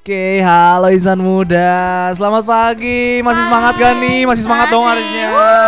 Oke, halo insan muda. Selamat pagi. Masih semangat gak nih? Masih semangat dong harusnya.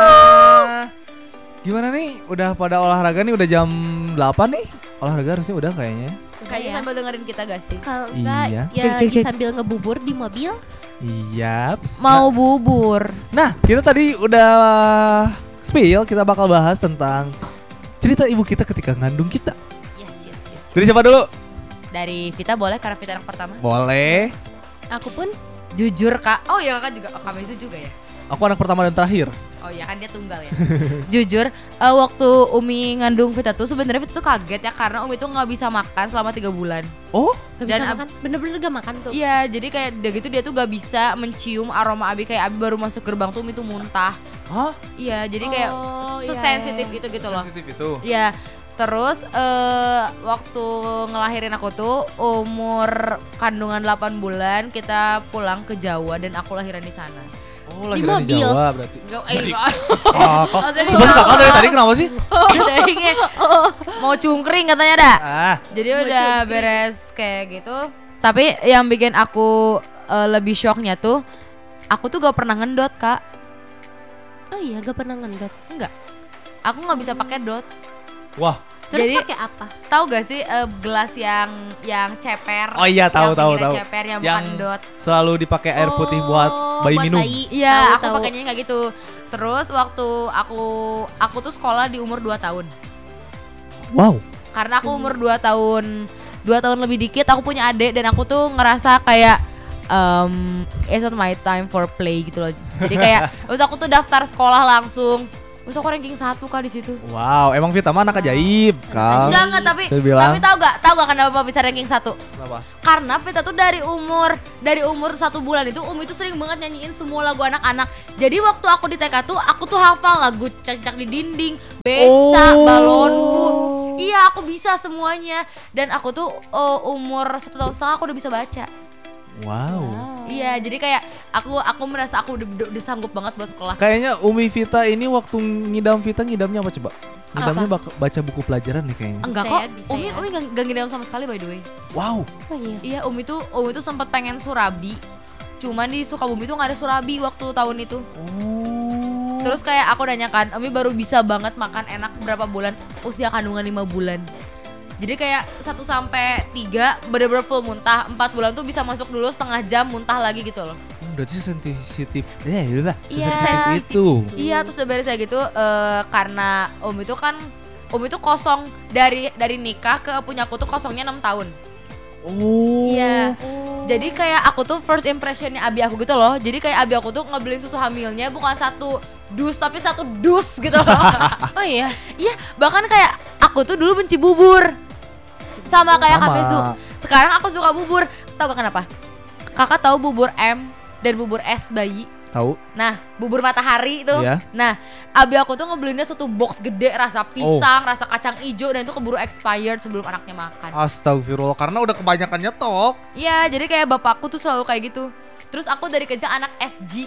Gimana nih? Udah pada olahraga nih, udah jam 8 nih. Olahraga harusnya udah kayaknya. Kayaknya sambil dengerin kita gak sih? Kalau enggak Iya. ya Cek. sambil ngebubur di mobil. Iya. Mau bubur. Nah, kita tadi udah spill, kita bakal bahas tentang cerita ibu kita ketika ngandung kita. Yes. Dari siapa dulu? Dari Vita boleh karena Vita anak pertama. Boleh. Aku pun Jujur kak. Oh iya kakak juga. Oh Kak Mezu juga ya. Aku anak pertama dan terakhir. Oh iya kan dia tunggal ya. Jujur waktu Umi ngandung Vita tuh sebenarnya Vita tuh kaget ya karena Umi tuh nggak bisa makan selama 3 bulan. Oh, gak bisa Dan makan. Bener-bener gak makan tuh. Iya jadi kayak udah gitu dia tuh gak bisa mencium aroma Abi, kayak Abi baru masuk gerbang tuh Umi tuh muntah. hah? Iya jadi kayak sesensitif itu gitu loh. Sensitif itu. Ya, terus waktu ngelahirin aku tuh umur kandungan 8 bulan kita pulang ke Jawa dan aku lahiran di sana. Oh, lahiran di mobil. Jawa berarti. Enggak, Oh, kok Dari sebas Jawa. kakak dari tadi kenapa sih? mau cungkring katanya dah. Ah, Jadi Mau udah cungkring. beres kayak gitu. Tapi yang bikin aku lebih shocknya tuh aku tuh gak pernah ngendot, Kak. Oh iya, gak pernah ngendot. Enggak. Aku nggak bisa pakai dot. wah. Terus Jadi- pakai apa? Tahu gak sih gelas yang ceper? Oh iya, tahu, yang tahu, pinggirnya tahu. Ceper yang Yang bukan dot. Selalu dipakai air putih buat bayi buat minum. bayi. Iya, Tahu, aku tahu. pakainya kayak gitu. Terus waktu aku tuh sekolah di umur 2 tahun. Wow. Karena aku umur 2 tahun, 2 tahun lebih dikit aku punya adik dan aku tuh ngerasa kayak it's not my time for play gitu loh. Jadi kayak terus aku tuh daftar sekolah langsung. Terus aku ranking 1 Kak di situ. Wow, emang Vita mah anak ajaib, Kang. Enggak, tapi Saya bilang. tapi tahu gak kenapa bisa ranking 1? Kenapa? Karena Vita tuh dari umur 1 bulan itu Umi tuh sering banget nyanyiin semua lagu anak-anak. Jadi waktu aku di TK tuh aku tuh hafal lagu Cacak di Dinding, Becak, Oh. Balonku. Iya, aku bisa semuanya. Dan aku tuh umur 1,5 tahun aku udah bisa baca. Wow. Iya, jadi kayak aku merasa aku udah sanggup banget buat sekolah. Kayaknya Umi Vita ini waktu ngidam Vita ngidamnya apa coba? Ngidamnya baca buku pelajaran nih kayaknya. Enggak Bisa kok. ya, bisa Umi ya. Umi gak ngidam sama sekali by the way. Wow. Oh iya. Iya, Umi tuh sempat pengen surabi. Cuman di Sukabumi tuh gak ada surabi waktu tahun itu. Oh. Terus kayak aku nanya kan, Umi baru bisa banget makan enak berapa bulan? Usia kandungan 5 bulan. Jadi kayak 1 sampai 3 bener-bener full muntah. 4 bulan tuh bisa masuk dulu setengah jam muntah lagi gitu loh. Berarti sensitif. Ya udah. Iya. Sensitif itu. Iya, terus udah beres kayak gitu karena Umi tuh kosong dari nikah ke punya aku tuh kosongnya 6 tahun. Oh. Iya. Oh. Jadi kayak aku tuh first impressionnya abi aku gitu loh. Jadi kayak abi aku tuh ngebeliin susu hamilnya bukan 1 dus tapi 1 dus gitu loh. Oh iya. Iya, bahkan kayak aku tuh dulu benci bubur. Sama kayak Sama. Kak Mezu. Sekarang aku suka bubur. Tahu gak kenapa? Kakak tahu bubur M dan bubur S bayi. Tahu? Nah, bubur matahari itu. Iya. Nah, abi aku tuh ngebeliinnya 1 box gede rasa pisang, rasa kacang ijo dan itu keburu expired sebelum anaknya makan. Astagfirullah, karena udah kebanyakan nyetok. Iya, jadi kayak bapakku tuh selalu kayak gitu. Terus aku dari kecil anak SG.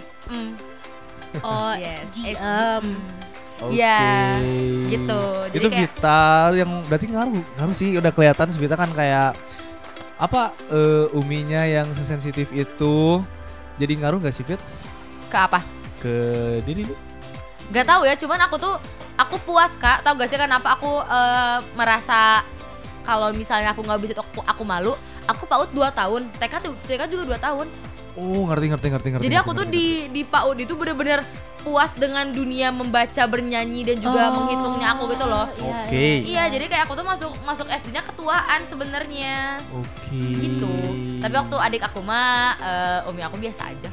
Oh, Yes, GM. SG. Oke. Iya, gitu. Jadi Itu kayak- Vita yang berarti ngaruh sih, udah kelihatan si Vita kan kayak apa uminya yang sesensitif itu. Jadi ngaruh gak sih Fit Ke apa? ke diri lu? Gak tahu ya, cuman aku puas Kak. Tahu gak sih kenapa aku merasa kalau misalnya aku nggak bisa tuh aku malu. Aku PAUD 2 tahun, TK juga 2 tahun. Oh, ngerti. Jadi aku tuh di PAUD itu bener-bener puas dengan dunia membaca, bernyanyi dan juga menghitungnya aku gitu loh. Iya, Oke. Iya, jadi kayak aku tuh masuk SD-nya ketuaan sebenarnya. Oke. Gitu. Tapi waktu adik aku mah umi aku biasa aja.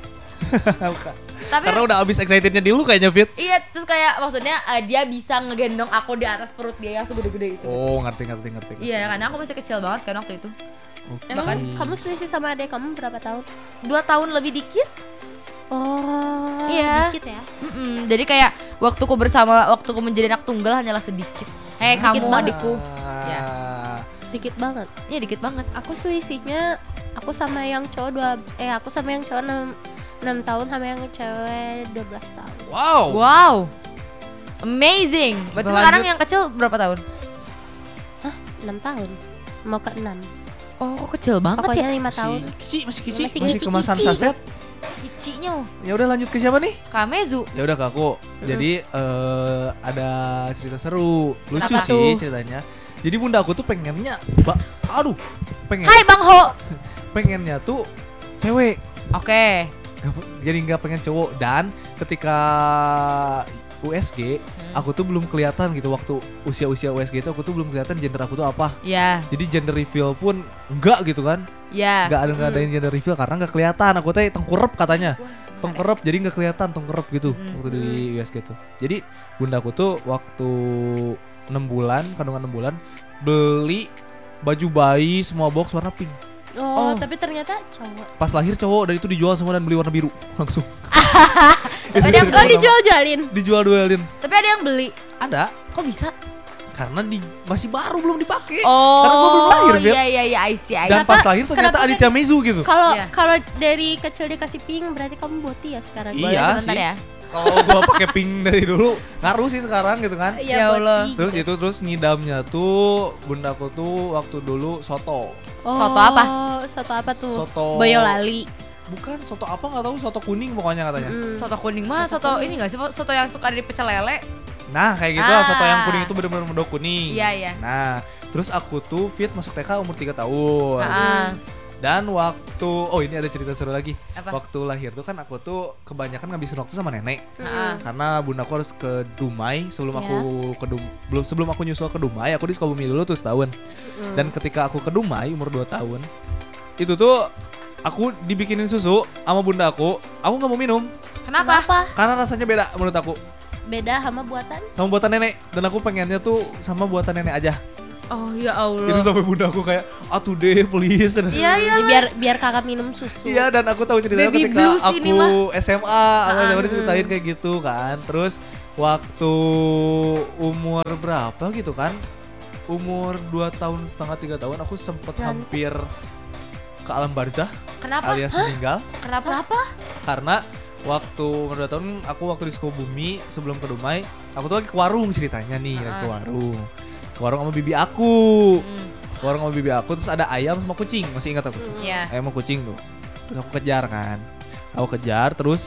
Tapi Karena udah abis excitednya di lu kayaknya Fit. iya, terus kayak maksudnya dia bisa ngegendong aku di atas perut dia yang segede-gede itu. Oh, ngerti. Iya, karena aku masih kecil banget kan waktu itu. Oke. Emang kamu selisih sama adik kamu berapa tahun? 2 tahun lebih dikit. Oh, Iya. dikit ya. Jadi kayak waktuku menjadi anak tunggal hanyalah sedikit. Hei Dikit kamu banget. adikku. Ya. Dikit banget. Iya dikit banget. Aku selisihnya aku sama yang cowok 6 tahun sama yang cewek 12 tahun. Wow. Wow. Amazing. Berarti Kita sekarang lanjut. yang kecil berapa tahun? 6 tahun. Mau ke 6. Oh, kok kecil banget Pokoknya ya? 5 tahun. Masih kecil, Masih masih kecil. kemasan saset. Kicinya. Ya udah lanjut ke siapa nih? Kamezu. Ya udah ke aku. Jadi ada cerita seru, lucu Kenapa sih tuh? ceritanya. Jadi bunda aku tuh pengennya, pengen Hai Bang Ho. pengennya tuh cewek. Oke. Jadi nggak pengen cowok. Dan ketika USG, aku tuh belum kelihatan gitu waktu usia USG itu aku tuh belum kelihatan gender aku tuh apa. Ya, Jadi gender reveal pun enggak gitu kan. ya. Nggak ada gender reveal karena nggak kelihatan. Aku teh tengkurep katanya. Tengkurep jadi nggak kelihatan tengkurep gitu waktu di USG tuh. Jadi bunda aku tuh waktu 6 bulan, kandungan 6 bulan beli baju bayi semua box warna pink. Oh, tapi ternyata cowok. Pas lahir cowok dan itu dijual semua dan beli warna biru langsung. Tapi ada yang Oh, dijual-jualin. Dijual-jualin. Tapi ada yang beli. Ada Kok bisa? karena masih baru belum dipakai. Oh. Karena gua belum lahir, Beb. Iya, I see. Dan pas lahir ternyata kenapa Aditya Mezu gitu. Kalau Iya. kalau dari kecil dikasih pink berarti kamu boti ya sekarang. Iya. Boleh sebentar sih. ya. Kalau gua pakai pink dari dulu ngaruh sih sekarang gitu kan. Iya, Ya Allah. boti. Terus ngidamnya tuh bundaku tuh waktu dulu soto. Oh, Soto apa? Soto apa tuh? Soto Boyolali. Bukan soto apa nggak tahu, soto kuning pokoknya katanya. Soto kuning mah soto ini enggak sih? Soto yang suka ada di pecel lele. Nah kayak gitu Ah. soto yang kuning itu bener-bener mendok kuning. Iya, iya. Nah terus aku tuh fit masuk TK umur 3 tahun. Heeh. Dan waktu ini ada cerita seru lagi. Apa? Waktu lahir tuh kan aku tuh kebanyakan ngabisin waktu sama nenek. Heeh. Karena bundaku harus ke Dumai sebelum Iya. aku sebelum aku nyusul ke Dumai, aku di Sukabumi dulu tuh setahun. Dan ketika aku ke Dumai umur 2 tahun, itu tuh aku dibikinin susu sama bunda aku nggak mau minum Kenapa? karena rasanya beda menurut aku Beda sama buatan? sama buatan nenek, dan aku pengennya tuh sama buatan nenek aja. Oh ya Allah. Itu sampai bunda aku kayak atuh deh please. Iya, iya. Biar kakak minum susu. Iya, dan aku tahu ceritanya Baby ketika blues ini mah. aku SMA, aku Ah. zaman ceritain kayak gitu kan. Terus waktu umur berapa gitu kan? Umur 2 tahun setengah 3 tahun aku sempet Ganteng. hampir ke alam barzah Kenapa? alias meninggal Kenapa? karena waktu umur 2 tahun aku waktu di Sukabumi sebelum ke Dumai, aku tuh lagi ke warung ceritanya nih, lagi ke warung. Ke warung sama bibi aku. Ke warung sama bibi aku terus ada ayam sama kucing, masih ingat aku tuh. Iya. Ayam sama kucing tuh. Terus aku kejar kan. Aku kejar terus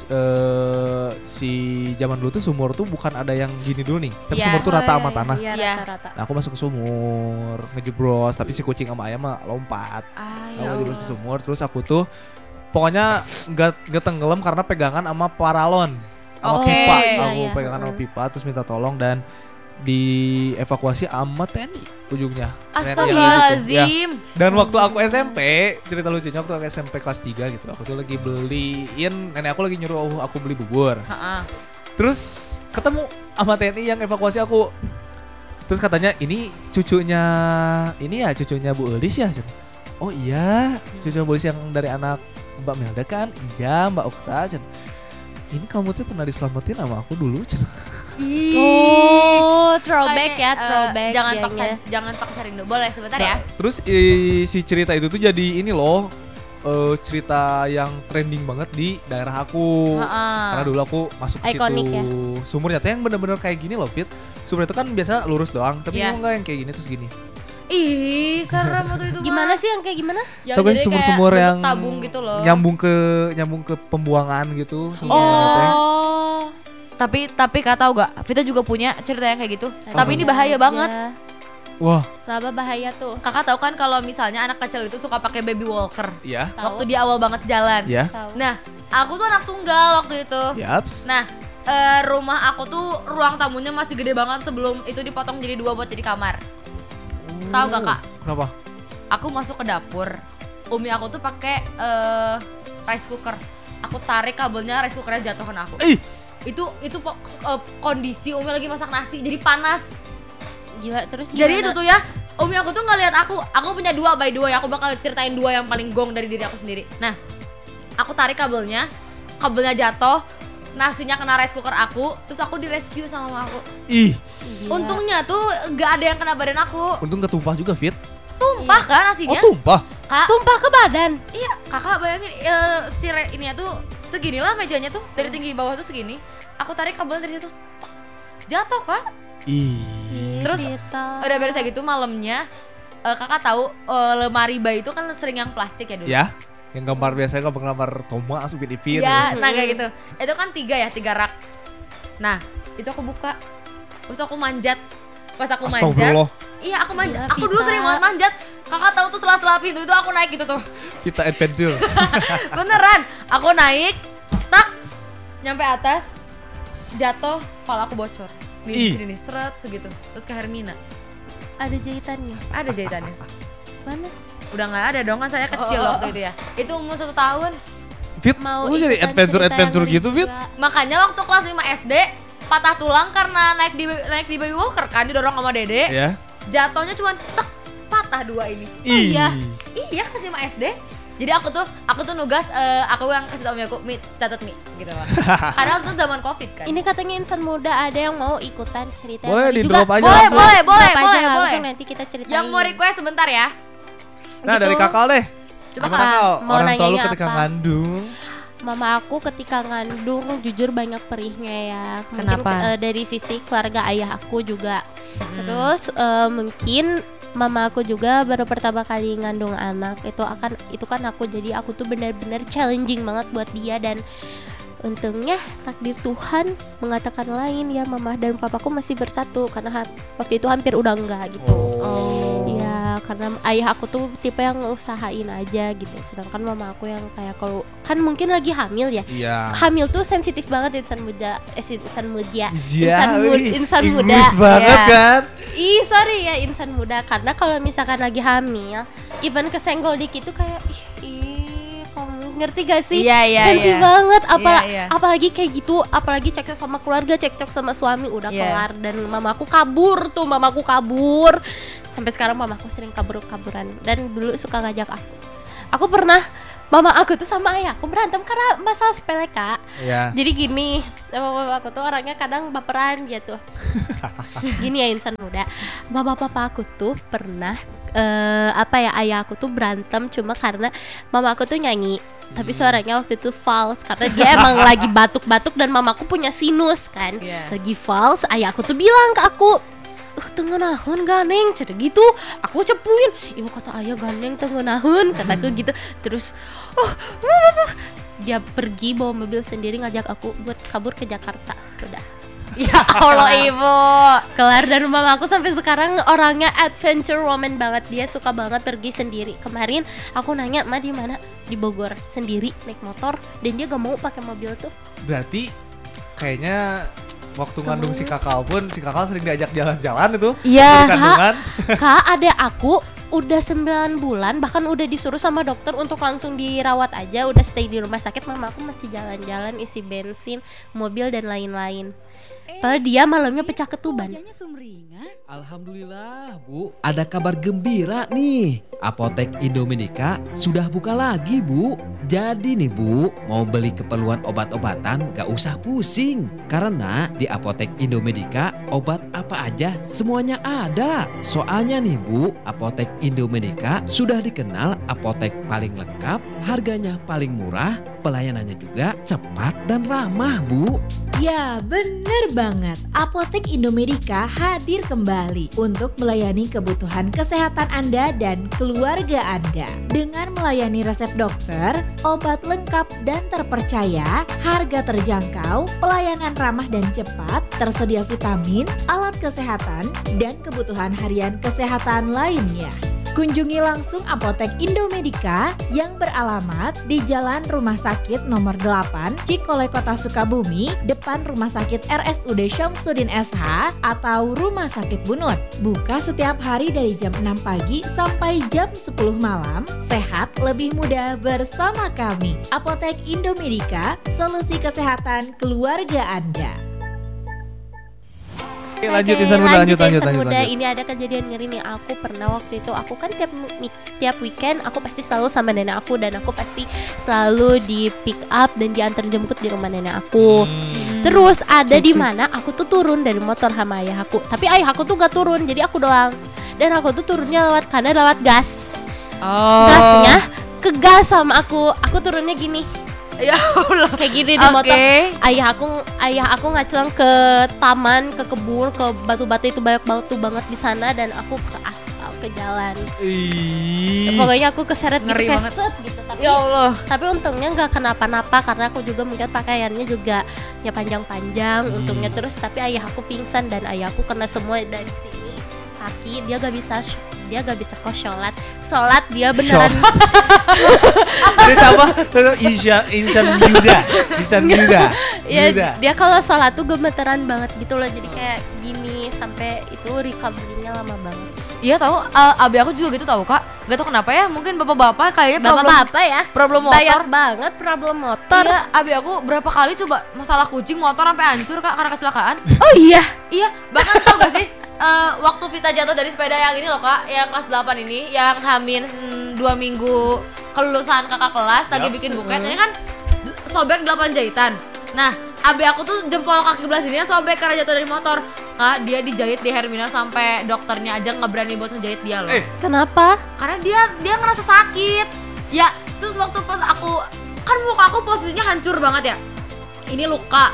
si zaman dulu tuh sumur tuh bukan ada yang gini dulu nih. Tapi Iya. sumur tuh rata sama tanah. Iya, Iya. rata-rata. Nah, aku masuk ke sumur, ngejebros, tapi si kucing sama ayam mah lompat. Ah, Aku ya ngejebros ke Allah. sumur, terus aku tuh pokoknya nggak tenggelam karena pegangan sama paralon, sama Oke. pipa. Iya, Aku iya. pegangan sama pipa, terus minta tolong dan dievakuasi sama TNI ujungnya. TNI yang itu tuh. Ya. Astagfirullahaladzim. Dan waktu aku SMP, cerita lucunya waktu aku SMP kelas 3 gitu, aku tuh lagi beliin, nenek aku lagi nyuruh aku beli bubur. Heeh. Terus ketemu sama TNI yang evakuasi aku. Terus katanya ini cucunya Bu Elis ya? Oh iya, cucunya Bu Elis yang dari anak Mbak Melda kan? Iya, Mbak Okta. Ini kamu tuh pernah diselamatin sama aku dulu. Oh, throwback Kayaknya, ya, throwback. jangan paksa rindu. Boleh sebentar ya. Terus si cerita itu tuh jadi ini loh, cerita yang trending banget di daerah aku. Karena dulu aku masuk ke Ikonik situ. ya? Sumurnya tuh yang bener-bener kayak gini loh, Fit. Sumur itu kan biasa lurus doang, tapi Iya. enggak yang kayak gini terus gini. Ih, serem waktu itu. Gimana sih yang kayak gimana? Yang Tau kan jadi sumur-sumur kayak yang bentuk tabung gitu loh. nyambung ke pembuangan gitu. Iya. Oh. Tapi Kak tahu gak? Vita juga punya cerita yang kayak gitu. Tapi ini bahaya banget. Iya. Wah, Kenapa bahaya tuh? Kakak tahu kan kalau misalnya anak kecil itu suka pakai baby walker iya, Tahu. waktu dia awal banget jalan. ya, Tahu. Nah, aku tuh anak tunggal waktu itu. yaps. Nah, rumah aku tuh ruang tamunya masih gede banget sebelum itu dipotong jadi 2 buat jadi kamar. Tahu gak, Kak? Kenapa? Aku masuk ke dapur. Umi aku tuh pakai rice cooker. Aku tarik kabelnya, rice cookernya jatuh ke aku. Ih, Kondisi Umi lagi masak nasi jadi panas. Gila, terus Jadi gimana? itu tuh ya, Umi aku tuh ngeliat aku punya 2 by the way, aku bakal ceritain 2 yang paling gong dari diri aku sendiri. Nah, aku tarik kabelnya jatuh, nasinya kena rice cooker aku, terus aku di rescue sama mama aku. ih, Gila. Untungnya tuh gak ada yang kena badan aku, untung ketumpah juga, Fit. tumpah kan Oh, nasinya. tumpah. Kak, Tumpah ke badan. iya kakak bayangin ini tuh seginilah mejanya tuh dari tinggi bawah tuh segini. Aku tarik kabel dari situ, jatuh Kak. Ih. Terus Vita. udah beres kayak gitu malamnya kakak tahu lemari bayi itu kan sering yang plastik ya dulu. Ya, yang gambar biasanya gambar Thomas, Upin Ipin. Iya, nah kayak gitu. Itu kan 3 rak. Nah, itu aku buka. Terus aku manjat. Pas aku manjat, Astagfirullah. iya aku manjat. Gila, Aku dulu Vita. sering banget manjat. Kakak tahu tuh sela-sela pintu itu aku naik gitu tuh. Kita adventure. Beneran, aku naik, tak, nyampe atas, jatuh, kepala aku bocor. Di Ih. sini nih, seret segitu. Terus ke Hermina, Ada jahitannya. ada jahitannya. Mana? Udah nggak ada dong, kan saya kecil waktu itu ya. Itu umur 1 tahun. Fit, Mau lu jadi ikutan adventure cerita yang ngeri gitu, Fit? juga. Makanya waktu kelas 5 SD, patah tulang karena naik di baby walker kan, didorong sama dede. Ya. Jatuhnya cuma tek, patah 2 ini. iya. Iya, kelas 5 SD. Jadi aku tuh nugas, aku yang kasih tau aku, Mi, catat Mi, gitu loh. Karena itu zaman Covid kan. Ini katanya insan muda ada yang mau ikutan cerita yang Boleh, ngeri di juga. drop aja Boleh, langsung. boleh, boleh, Drop aja boleh, langsung, boleh. nanti kita ceritain. Yang mau request sebentar ya. Nah, Gitu. dari kakak deh. Coba Gimana Kak, Kal? mau Orang tua lu nanyanya ketika apa? ngandung. Mama aku ketika ngandung jujur banyak perihnya ya. Mungkin Kenapa? dari sisi keluarga ayah aku juga. Terus mungkin mama aku juga baru pertama kali ngandung anak. Itu kan aku, jadi aku tuh benar-benar challenging banget buat dia, dan untungnya takdir Tuhan mengatakan lain ya, mama dan papaku masih bersatu karena waktu itu hampir udah enggak gitu. Oh. Iya, karena ayah aku tuh tipe yang usahain aja gitu. Sedangkan mama aku yang kayak kalau kan mungkin lagi hamil ya. Iya. Hamil tuh sensitif banget insan muda. Insan muda. Iya, Insan wih, muda. Inggris banget Ya. kan? Sorry ya insan muda, karena kalau misalkan lagi hamil, even kesenggol dikit tuh kayak kamu ngerti gak sih? Iya, iya, Sensi iya. banget, Iya. apalagi kayak gitu, apalagi cekcok sama keluarga, cekcok sama suami udah Iya. kelar, dan mamaku kabur. Sampai sekarang mamaku sering kabur-kaburan, dan dulu suka ngajak aku. Aku pernah, mama aku tuh sama ayahku berantem karena masalah sepele, Kak. Iya. Jadi gini, mama aku tuh orangnya kadang baperan gitu. Gini ya insan muda, mama papa aku tuh pernah ayah aku tuh berantem cuma karena mama aku tuh nyanyi, tapi suaranya waktu itu false karena dia emang lagi batuk-batuk, dan mamaku punya sinus kan. Iya. Lagi false, ayah aku tuh bilang ke aku, tengenahun ganeng, cerita gitu. Aku cepuin, ibu kata ayah ganeng tengenahun, kataku gitu. Terus dia pergi bawa mobil sendiri ngajak aku buat kabur ke Jakarta. Udah Ya Allah ibu. kelar, dan mama aku sampai sekarang orangnya adventure woman banget. Dia suka banget pergi sendiri. Kemarin aku nanya, "Ma di mana?" Di Bogor sendiri naik motor, dan dia gak mau pakai mobil tuh. Berarti kayaknya waktu ngandung si kakak pun, si kakak sering diajak jalan-jalan itu. Iya. Di kandungan. Kak, adek aku udah 9 bulan, bahkan udah disuruh sama dokter untuk langsung dirawat aja, udah stay di rumah sakit. Mama aku masih jalan-jalan isi bensin, mobil dan lain-lain. Padahal dia malamnya pecah ketuban. Alhamdulillah Bu, ada kabar gembira nih. Apotek Indomenika sudah buka lagi Bu. Jadi nih Bu, mau beli keperluan obat-obatan gak usah pusing. Karena di Apotek Indomenika obat apa aja semuanya ada. Soalnya nih Bu, Apotek Indomenika sudah dikenal apotek paling lengkap, harganya paling murah, pelayanannya juga cepat dan ramah Bu. Ya, bener banget. Apotek Indometika hadir kembali untuk melayani kebutuhan kesehatan Anda dan keluarga Anda. Dengan melayani resep dokter, obat lengkap dan terpercaya, harga terjangkau, pelayanan ramah dan cepat, tersedia vitamin, alat kesehatan, dan kebutuhan harian kesehatan lainnya. Kunjungi langsung Apotek Indometika yang beralamat di Jalan Rumah Sakit nomor 8, Cikole Kota Sukabumi, depan Rumah Sakit RSUD Syamsuddin SH atau Rumah Sakit Bunut. Buka setiap hari dari jam 6 pagi sampai jam 10 malam. Sehat lebih mudah bersama kami. Apotek Indometika, solusi kesehatan keluarga Anda. Oke, lanjut Oke, insan muda, lanjut. Insan muda. Ini ada kejadian ngeri nih. Aku pernah waktu itu, aku kan tiap weekend aku pasti selalu sama nenek aku, dan aku pasti selalu di pick up dan diantar jemput di rumah nenek aku. Terus ada di mana aku tuh turun dari motor sama ayah aku, tapi ayah aku tuh gak turun, jadi aku doang. Dan aku tuh turunnya lewat gas. Oh. Gasnya ke gas sama aku turunnya gini. Ya Allah. Kayak gini di motor. Oke. Ayah aku ngacelang ke taman, ke kebun, ke batu-batu itu banyak batu banget di sana dan aku ke aspal, ke jalan. Pokoknya aku keseret gitu, Ngeri banget. keset gitu. Tapi Ya Allah. tapi untungnya nggak kenapa-napa karena aku juga mungkin pakaiannya juga ya panjang-panjang untungnya. Terus tapi ayah aku pingsan dan ayah aku kena semua dari sini kaki, dia gak bisa kok sholat dia beneran. Ini apa? Insan Yuda. Ya dia kalau sholat tuh gemeteran banget gitu loh, jadi kayak gini sampai itu recovery-nya lama banget. Iya tahu, abi aku juga gitu tahu Kak. Gak tau kenapa ya, mungkin bapak-bapak kayaknya Bapak-bapak ya problem motor. banyak banget problem motor. Iya, abi aku berapa kali coba masalah kucing motor sampai hancur Kak karena kecelakaan. Oh iya. Iya, bahkan tau gak sih waktu Vita jatuh dari sepeda yang ini loh Kak, yang kelas 8 ini, yang hamin 2 minggu kelulusan kakak kelas, lagi bikin buket, ini kan sobek 8 jahitan. Nah, abi aku tuh jempol kaki belah sininya sobek karena jatuh dari motor. Kak, dia dijahit di Hermina sampai dokternya aja nggak berani buat ngejahit dia loh. Kenapa? Karena dia ngerasa sakit. Ya, terus waktu pas aku kan muka aku posisinya hancur banget ya. Ini luka.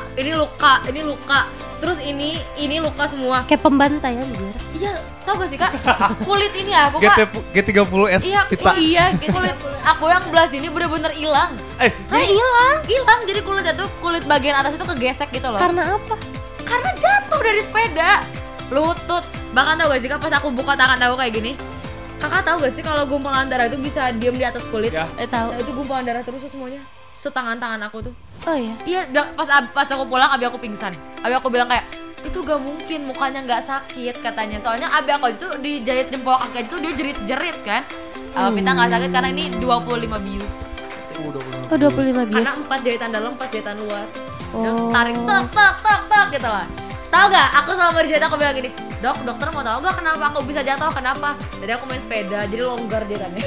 Terus ini luka semua. Kayak pembantaian biar. Iya, tau gak sih Kak? Kulit ini aku Kak. G30S Iya, Vita. iya, kulit aku yang belah sini bener-bener hilang. Hilang. Jadi kulit bagian atas itu kegesek gitu loh. Karena apa? Karena jatuh dari sepeda. Lutut. Bahkan tau gak sih Kak, pas aku buka tangan aku kayak gini. Kakak tahu gak sih kalau gumpalan darah itu bisa diem di atas kulit? Ya. Tahu. Nah, itu gumpalan darah terus semuanya. Setangan-tangan aku tuh. Oh iya. Iya, pas aku pulang abi aku pingsan. Abi aku bilang kayak itu gak mungkin mukanya nggak sakit katanya. Soalnya abi aku itu dijahit jempol kaki itu dia jerit-jerit kan. Vita nggak sakit karena ini 25 bius. Oh 25 bius. Karena 4 jahitan dalam, 4 jahitan luar. Yang Oh. tarik tok gitu lah. Tahu gak? Aku selama dijahit aku bilang gini, dokter mau tahu gak kenapa aku bisa jatuh? Kenapa? Jadi aku main sepeda, jadi longgar dia kan ya.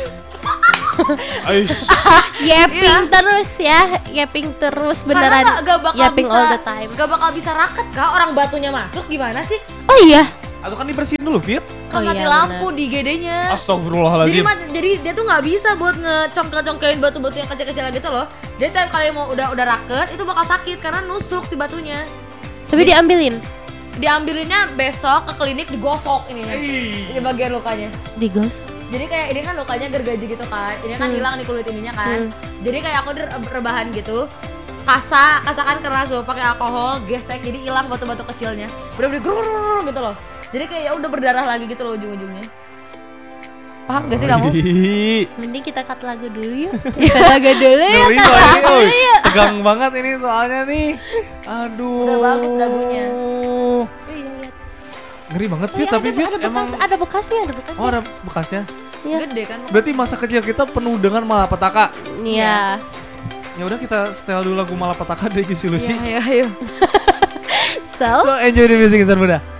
Yapping terus ya, yapping terus beneran. Karena gak bakal yapping bisa, all the time. gak bakal bisa raket Kak, orang batunya masuk gimana sih? Oh iya. Atau kan dibersihin dulu, Fit. Oh Kan mati iya, lampu di GD-nya. Astagfirullahaladzim. Jadi dia tuh nggak bisa buat ngecongkel-congkelin batu-batu yang kecil-kecil gitu loh. Jadi tiap kali mau udah raket itu bakal sakit karena nusuk si batunya. Tapi diambilin. Diambilinnya besok ke klinik digosok ininya. Ini bagian lukanya. Digosok. Jadi kayak ini kan lukanya gergaji gitu kan. Ini kan hilang nih kulit ininya kan. Jadi kayak aku rebahan gitu. Kasakan keras tuh pakai alkohol, gesek jadi hilang batu-batu kecilnya. Bener-bener grrrr gitu loh. Jadi kayak ya udah berdarah lagi gitu loh ujung-ujungnya. Paham gak sih kamu? Mending kita cut lagu dulu yuk. Kita lagu dulu ya. Ngeri loh ini, woy. Tegang banget ini soalnya nih. Aduh. Udah bagus lagunya. Iya lihat. Ngeri banget, Oh, Fit, iya, tapi Fit emang ada bekasnya. oh ada bekasnya. Iya. Gede kan? Berarti masa kecil kita penuh dengan malapetaka. Iya. Ya udah kita setel dulu lagu malapetaka dari Juicy Lucy. Iya, ayo. So, So enjoy the music Insan Muda.